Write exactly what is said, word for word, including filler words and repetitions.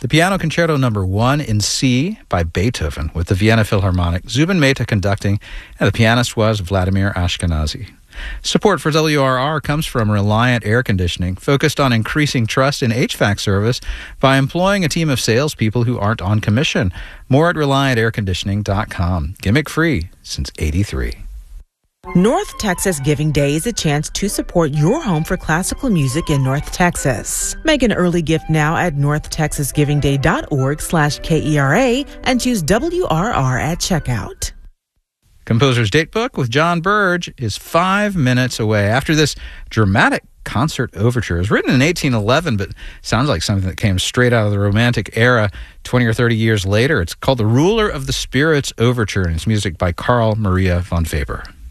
The Piano Concerto Number One in C by Beethoven with the Vienna Philharmonic, Zubin Mehta conducting, and the pianist was Vladimir Ashkenazy. Support for W R R comes from Reliant Air Conditioning, focused on increasing trust in H V A C service by employing a team of salespeople who aren't on commission. More at reliant air conditioning dot com. Gimmick free since eighty-three. North Texas Giving Day is a chance to support your home for classical music in North Texas. Make an early gift now at north texas giving day dot org slash K E R A and choose W R R at checkout. Composer's Datebook with John Burge is five minutes away. After this dramatic concert overture, it was written in eighteen eleven, but sounds like something that came straight out of the Romantic era twenty or thirty years later. It's called The Ruler of the Spirits Overture, and it's music by Carl Maria von Weber.